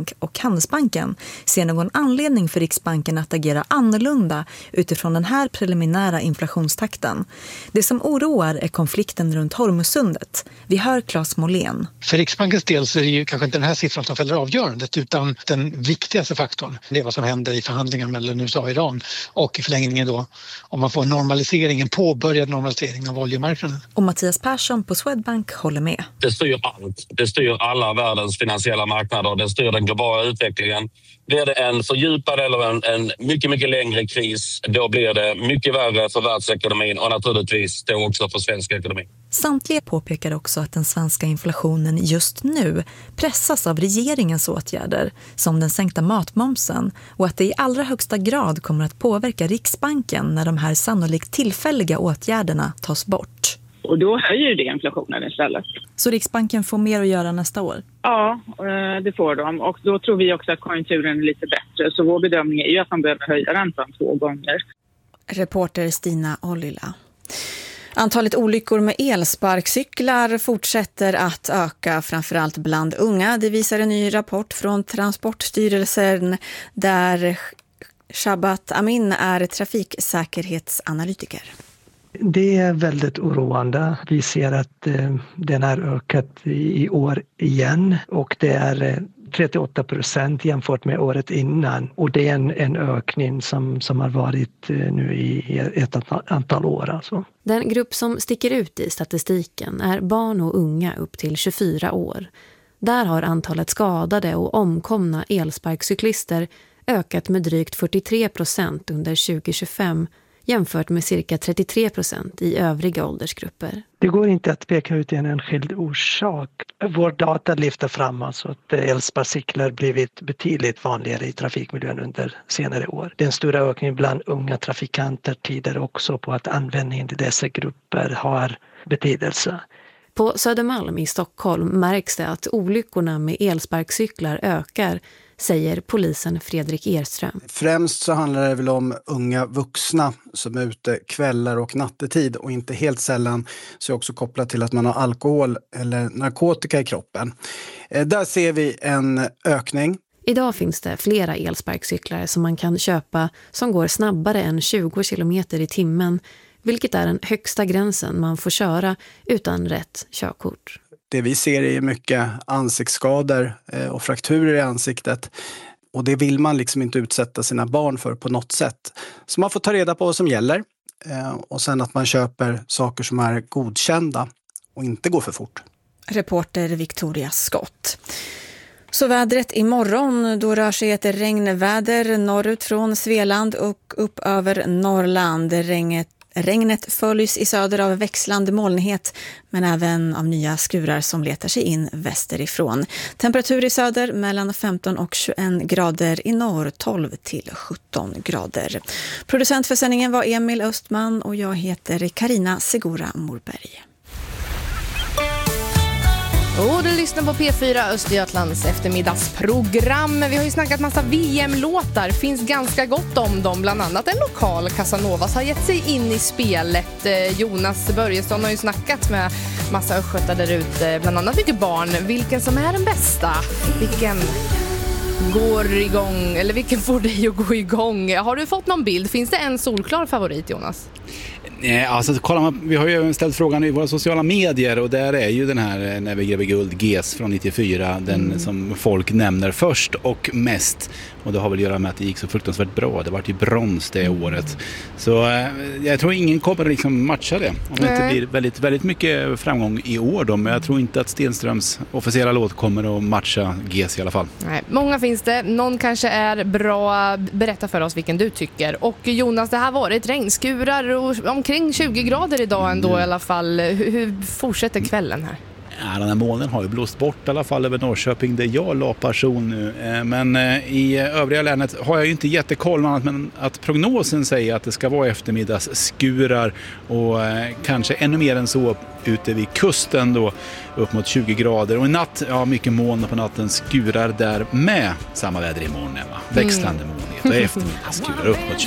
och Handelsbanken ser någon anledning för Riksbanken att agera annorlunda utifrån den här preliminära inflationstakten. Det som oroar är konflikten runt Hormuzsundet. Vi hör Claes Måhlén. För Riksbankens del så är det ju kanske inte den här siffran som fäller avgörandet, utan den viktigaste faktorn. Det är vad som händer i förhandlingar mellan USA och Iran och i förlängningen då om man får en påbörjad normalisering av oljemarknaden. Och Mattias Persson på Swedbank håller med. Det styr allt. Det styr alla världens finansiella marknader. Det styr den globala utvecklingen. Blir det en fördjupad eller en mycket, mycket längre kris, då blir det mycket värre för världsekonomin och naturligtvis då också för svensk ekonomi. Samtliga påpekar också att den svenska inflationen just nu pressas av regeringens åtgärder, som den sänkta matmomsen, och att det i allra högsta grad kommer att påverka Riksbanken när de här sannolikt tillfälliga åtgärderna tas bort. Och då höjer det inflationen istället. Så Riksbanken får mer att göra nästa år? Ja, det får de. Och då tror vi också att konjunkturen är lite bättre. Så vår bedömning är ju att man behöver höja räntan 2 gånger. Reporter Stina Ollila. Antalet olyckor med elsparkcyklar fortsätter att öka, framförallt bland unga. Det visar en ny rapport från Transportstyrelsen där Shabat Amin är trafiksäkerhetsanalytiker. Det är väldigt oroande. Vi ser att den har ökat i år igen och det är 38% jämfört med året innan. Och det är en ökning som har varit nu i ett antal år. Alltså. Den grupp som sticker ut i statistiken är barn och unga upp till 24 år. Där har antalet skadade och omkomna elsparkcyklister ökat med drygt 43% under 2025 jämfört med cirka 33% i övriga åldersgrupper. Det går inte att peka ut en enskild orsak. Vår data lyfter fram alltså att elsparkcyklar blivit betydligt vanligare i trafikmiljön under senare år. Den stora ökningen bland unga trafikanter tyder också på att användningen i dessa grupper har betydelse. På Södermalm i Stockholm märks det att olyckorna med elsparkcyklar ökar, säger polisen Fredrik Erström. Främst så handlar det väl om unga vuxna som är ute kvällar och nattetid, och inte helt sällan så är också kopplat till att man har alkohol eller narkotika i kroppen. Där ser vi en ökning. Idag finns det flera elsparkcyklar som man kan köpa som går snabbare än 20 km i timmen, vilket är den högsta gränsen man får köra utan rätt körkort. Det vi ser är mycket ansiktsskador och frakturer i ansiktet. Och det vill man liksom inte utsätta sina barn för på något sätt. Så man får ta reda på vad som gäller. Och sen att man köper saker som är godkända och inte går för fort. Reporter Victoria Skott. Så vädret imorgon, då rör sig ett regnväder norrut från Svealand och upp över Norrland. Regnet följs i söder av växlande molnighet, men även av nya skurar som letar sig in västerifrån. Temperatur i söder mellan 15 och 21 grader, i norr 12 till 17 grader. Producent för sändningen var Emil Östman och jag heter Karina Segura Morberg. Och du lyssnar på P4 Östergötlands eftermiddagsprogram. Vi har ju snackat massa VM-låtar. Finns ganska gott om dem. Bland annat en lokal Casanovas har gett sig in i spelet. Jonas Börjesson har ju snackat med massa östgötar där ute. Bland annat mycket barn. Vilken som är den bästa? Vilken går igång? Eller vilken får dig att gå igång? Har du fått någon bild? Finns det en solklar favorit, Jonas? Alltså, kolla, vi har ju ställt frågan i våra sociala medier, och där är ju den här När vi grev guld GES från 94 den som folk nämner först och mest, och det har väl att göra med att det gick så fruktansvärt bra. Det var ju brons det året, så jag tror ingen kommer liksom matcha det om det inte blir väldigt, väldigt mycket framgång i år då, men jag tror inte att Stenströms officiella låt kommer att matcha GES i alla fall. Nej, många finns det, någon kanske är bra. Berätta för oss vilken du tycker. Och Jonas, det här var ett regnskurar och omkring 20 grader idag ändå i alla fall. Hur fortsätter kvällen här? Ja, den här molnen har ju blåst bort i alla fall över Norrköping där jag la person nu. Men i övriga länet har jag ju inte jättekoll, annat men att prognosen säger att det ska vara eftermiddagsskurar och kanske ännu mer än så ute vid kusten då, upp mot 20 grader. Och i natt, ja, mycket moln på natten, skurar där med. Samma väder imorgon, va? Växlande molnighet och eftermiddagsskurar upp mot 20.